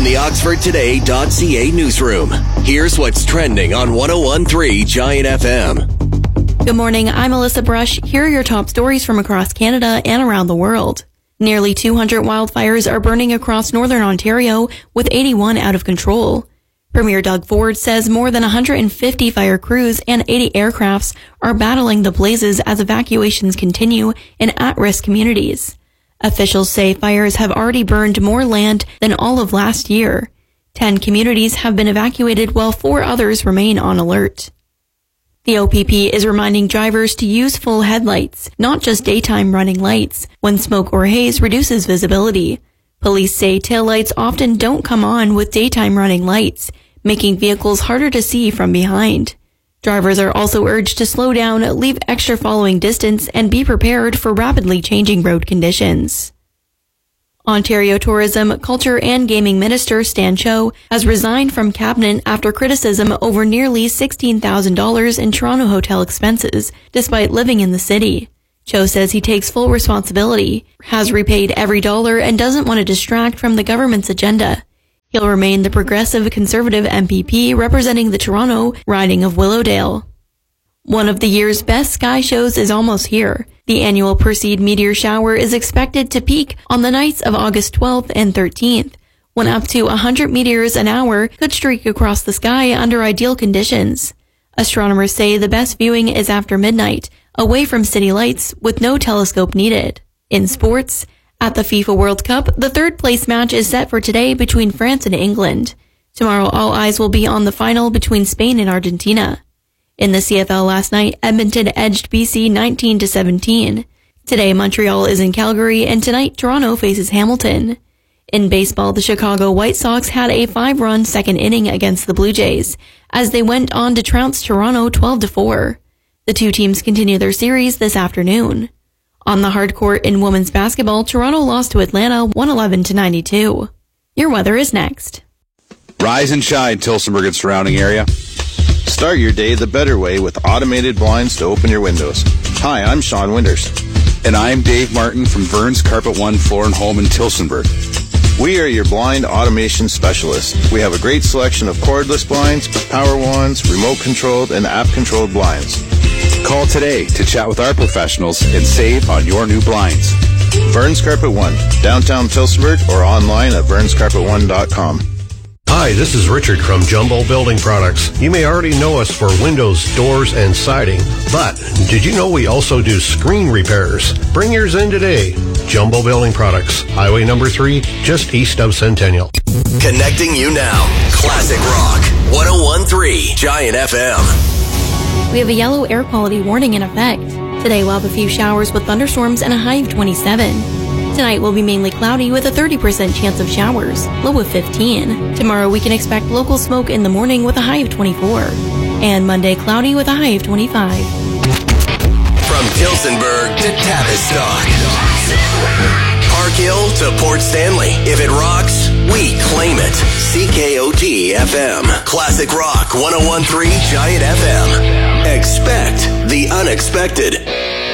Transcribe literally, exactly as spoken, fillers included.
the Oxford Today dot C A newsroom. Here's what's trending on one oh one point three Giant F M. Good morning, I'm Alyssa Brush. Here are your top stories from across Canada and around the world. Nearly two hundred wildfires are burning across northern Ontario, with eighty-one out of control. Premier Doug Ford says more than one hundred fifty fire crews and eighty aircrafts are battling the blazes as evacuations continue in at-risk communities. Officials say fires have already burned more land than all of last year. Ten communities have been evacuated while four others remain on alert. The O P P is reminding drivers to use full headlights, not just daytime running lights, when smoke or haze reduces visibility. Police say taillights often don't come on with daytime running lights, making vehicles harder to see from behind. Drivers are also urged to slow down, leave extra following distance, and be prepared for rapidly changing road conditions. Ontario Tourism, Culture and Gaming Minister Stan Cho has resigned from cabinet after criticism over nearly sixteen thousand dollars in Toronto hotel expenses, despite living in the city. Cho says he takes full responsibility, has repaid every dollar, and doesn't want to distract from the government's agenda. He'll remain the Progressive Conservative M P P representing the Toronto riding of Willowdale. One of the year's best sky shows is almost here. The annual Perseid meteor shower is expected to peak on the nights of August twelfth and thirteenth, when up to one hundred meteors an hour could streak across the sky under ideal conditions. Astronomers say the best viewing is after midnight, away from city lights, with no telescope needed. In sports, at the FIFA World Cup, the third place match is set for today between France and England. Tomorrow, all eyes will be on the final between Spain and Argentina. In the C F L last night, Edmonton edged B C nineteen to seventeen. Today, Montreal is in Calgary, and tonight, Toronto faces Hamilton. In baseball, the Chicago White Sox had a five-run second inning against the Blue Jays, as they went on to trounce Toronto twelve to four. The two teams continue their series this afternoon. On the hard court in women's basketball, Toronto lost to Atlanta one eleven to ninety-two. Your weather is next. Rise and shine, Tillsonburg and surrounding area. Start your day the better way with automated blinds to open your windows. Hi, I'm Sean Winters. And I'm Dave Martin from Vern's Carpet One Floor and Home in Tillsonburg. We are your blind automation specialists. We have a great selection of cordless blinds, power wands, remote-controlled, and app-controlled blinds. Call today to chat with our professionals and save on your new blinds. Vern's Carpet One, downtown Tillsonburg, or online at verns carpet one dot com. Hi, this is Richard from Jumbo Building Products. You may already know us for windows, doors, and siding, but did you know we also do screen repairs? Bring yours in today. Jumbo Building Products, Highway number three, just east of Centennial. Connecting you now. Classic Rock, one oh one point three Giant F M. We have a yellow air quality warning in effect. Today we'll have a few showers with thunderstorms and a high of twenty-seven. Tonight will be mainly cloudy with a thirty percent chance of showers, low of fifteen. Tomorrow we can expect local smoke in the morning with a high of twenty-four. And Monday cloudy with a high of twenty-five. From Tillsonburg to Tavistock, Park Hill to Port Stanley. If it rocks, we claim it. C K O T F M. Classic Rock one oh one point three Giant F M. Expect the unexpected.